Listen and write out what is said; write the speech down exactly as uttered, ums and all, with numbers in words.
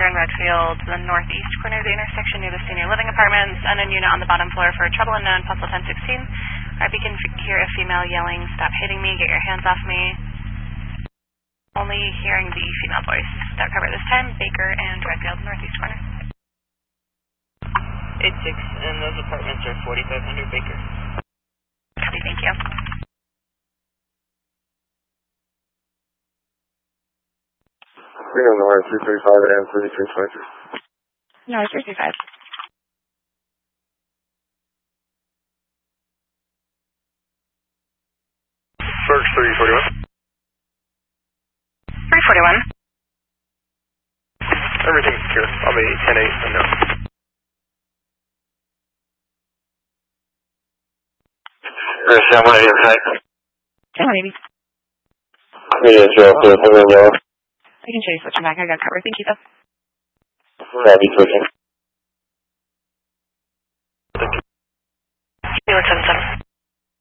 Baker and Redfield, the northeast corner of the intersection near the senior living apartments, and a unit on the bottom floor for trouble unknown, possible ten sixteen. R P can hear a female yelling, "Stop hitting me, get your hands off me." Only hearing the female voice. That cover this time, Baker and Redfield, northeast corner. eight six, and those apartments are forty-five hundred Baker. Copy, thank you. Bring on the line three thirty-five and thirty-three twenty-three. No, three thirty-five. First three forty-one. three forty-one. Everything's secure. I'll be ten eight and no. Sam, what are you tonight? ten maybe. Media zero, clear, clear, yellow. I can show you switching back. I got cover. Thank you, though. That'd be switching.